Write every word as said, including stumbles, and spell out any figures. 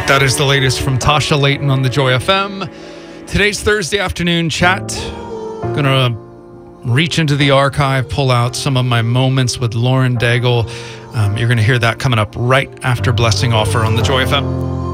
right, that is the latest from Tasha Layton on the Joy F M. Today's Thursday afternoon chat. Gonna reach into the archive, pull out some of my moments with Lauren Daigle. Um, you're gonna hear that coming up right after Blessing Offer on the Joy F M.